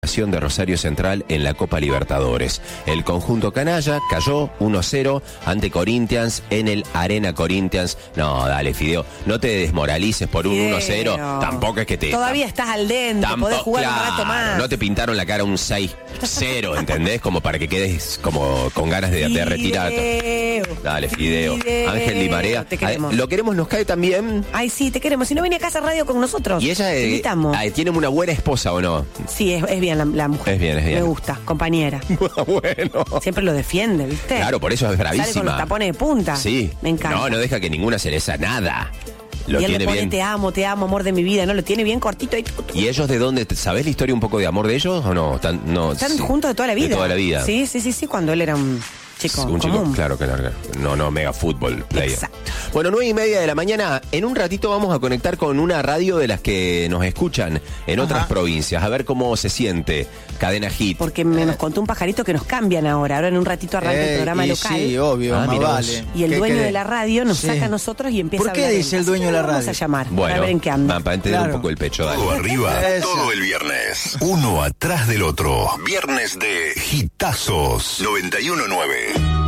de Rosario Central en la Copa Libertadores. El conjunto canalla cayó 1-0 ante Corinthians en el Arena Corinthians. No, dale, Fideo, no te desmoralices por un 1-0. Tampoco es que te... Todavía estás al dente, podés jugar un rato más. No te pintaron la cara un 6-0, ¿entendés? Como para que quedes como con ganas de retirarte. Dale, Fideo. Ángel Di Marea. Te queremos. Lo queremos, nos cae también. Ay, sí, te queremos. Si no venía a casa radio con nosotros. Y ella tiene una buena esposa, ¿o no? Sí, es bien la mujer. Es bien. Me gusta, compañera. Bueno. Siempre lo defiende, ¿viste? Claro, por eso es bravísima. Sale con los tapones de punta. Sí. Me encanta. No deja que ninguna cereza nada. Lo y él tiene le pone, bien. te amo, amor de mi vida, ¿no? Lo tiene bien cortito ahí. ¿Y ellos de dónde? ¿Sabés la historia un poco de amor de ellos o no? Están juntos de toda la vida. De toda la vida. Sí, cuando él era un chico común. Claro. No, mega fútbol player. Exacto. Bueno, 9:30 de la mañana. En un ratito vamos a conectar con una radio de las que nos escuchan en otras provincias. A ver cómo se siente Cadena Hit. Porque nos contó un pajarito que nos cambian ahora. Ahora en un ratito arranca el programa local. Sí, obvio, más vale. Y el dueño de la radio nos saca a nosotros y empieza a hablar. ¿Por qué dice el dueño de la radio? Vamos a llamar bueno, para ver en qué anda. Para entender un poco el pecho. Dale. Todo arriba, todo el viernes. Uno atrás del otro. Viernes de Hitazos 91.9.